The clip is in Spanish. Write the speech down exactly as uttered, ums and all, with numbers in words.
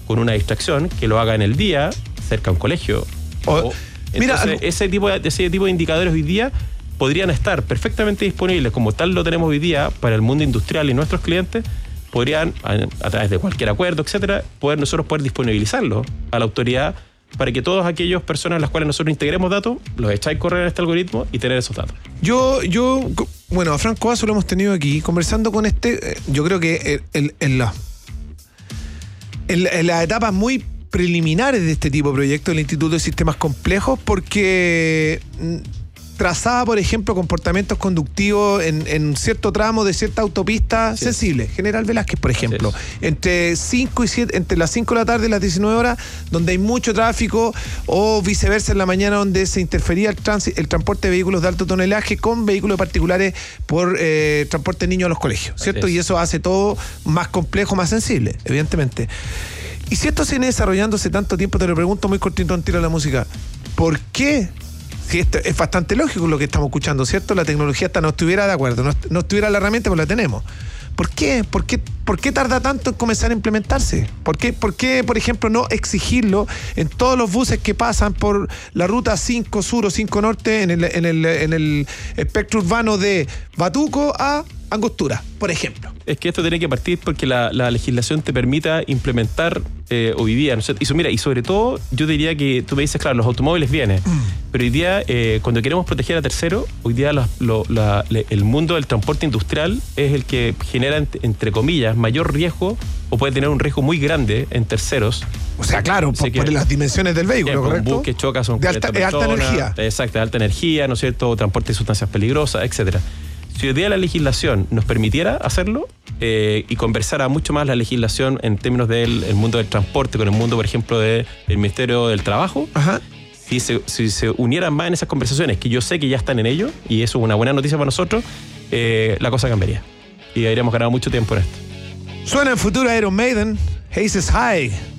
con una distracción, que lo haga en el día, cerca de un colegio. O, o, mira, entonces, ese tipo de, ese tipo de indicadores hoy día podrían estar perfectamente disponibles, como tal lo tenemos hoy día para el mundo industrial y nuestros clientes, podrían, a, a través de cualquier acuerdo, etcétera, poder nosotros poder disponibilizarlo a la autoridad para que todas aquellas personas a las cuales nosotros integremos datos, los echáis correr en este algoritmo y tener esos datos. Yo, yo, bueno, a Franco Vaso lo hemos tenido aquí, conversando con este, yo creo que en, en, la, en, en las etapas muy preliminares de este tipo de proyectos del Instituto de Sistemas Complejos, porque trazaba, por ejemplo, comportamientos conductivos en, en cierto tramo de cierta autopista sí. sensible. General Velázquez, por ejemplo, sí. entre cinco y siete, entre las cinco de la tarde y las diecinueve horas, donde hay mucho tráfico, o viceversa en la mañana, donde se interfería el, trans, el transporte de vehículos de alto tonelaje con vehículos particulares por eh, transporte de niños a los colegios, ¿cierto? Y eso hace todo más complejo, más sensible, evidentemente. Y si esto se viene desarrollándose tanto tiempo, te lo pregunto muy cortito en tiro a la música, ¿por qué? Si esto es bastante lógico lo que estamos escuchando, ¿cierto? La tecnología hasta no estuviera de acuerdo, no, no estuviera la herramienta, pues la tenemos. ¿Por qué? ¿Por qué? ¿Por qué tarda tanto en comenzar a implementarse? ¿Por qué, por qué, por ejemplo, no exigirlo en todos los buses que pasan por la ruta cinco Sur o cinco Norte en el, en el, en el espectro urbano de Batuco a Angostura, por ejemplo? Es que esto tiene que partir porque la, la legislación te permita implementar eh, hoy día, ¿no? Y, mira, y sobre todo, yo diría que tú me dices, claro, los automóviles vienen, mm. pero hoy día, eh, cuando queremos proteger a terceros, hoy día la, lo, la, el mundo del transporte industrial es el que genera, entre comillas, mayor riesgo o puede tener un riesgo muy grande en terceros. O sea, claro, por, por las dimensiones del vehículo, eh, ¿correcto? Un bus que choca son de alta, personas, alta energía. Exacto, de alta energía, ¿no es cierto? Transporte de sustancias peligrosas, etcétera. Si hoy día la legislación nos permitiera hacerlo eh, y conversara mucho más la legislación en términos del el mundo del transporte con el mundo, por ejemplo, del Ministerio del Trabajo, Ajá. Si, se, si se unieran más en esas conversaciones, que yo sé que ya están en ello, y eso es una buena noticia para nosotros, eh, la cosa cambiaría. Y habríamos ganado mucho tiempo en esto. Suena en futuro Iron Maiden, Aces High.